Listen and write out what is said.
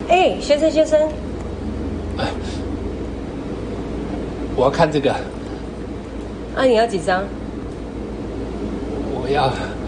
哎，先生先生， 我要看这个。 啊，你要几张？ 我要